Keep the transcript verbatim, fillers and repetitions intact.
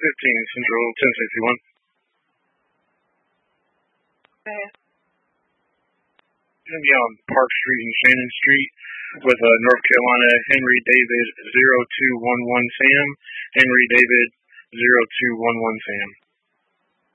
fifteen Central ten sixty-one. Okay. Going to be on Park Street and Shannon Street with uh, North Carolina Henry David zero two one one Sam, Henry David zero two one one Sam.